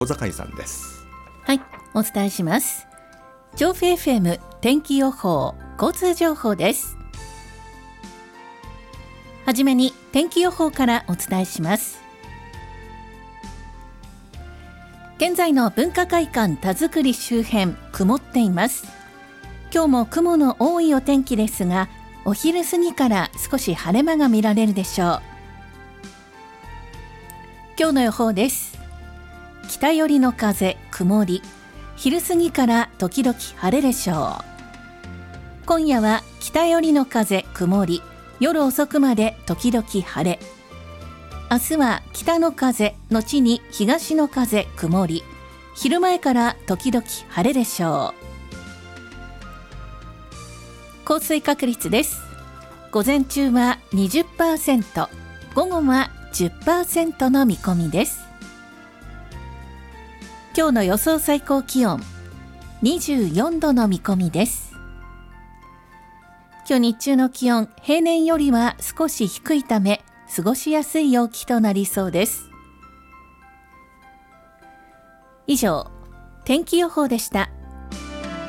小坂井さんです。 はい、お伝えします。調布 FM 天気予報、交通情報です。はじめに天気予報からお伝えします。現在の文化会館田作り周辺、曇っています。今日も雲の多いお天気ですが、お昼過ぎから少し晴れ間が見られるでしょう。今日の予報です。北寄りの風、曇り、昼過ぎから時々晴れでしょう。今夜は北寄りの風、曇り、夜遅くまで時々晴れ。明日は北の風、後に東の風、曇り、昼前から時々晴れでしょう。降水確率です。午前中は 20%、午後は 10% の見込みです。今日の予想最高気温24度の見込みです。今日日中の気温、平年よりは少し低いため過ごしやすい陽気となりそうです。以上、天気予報でした。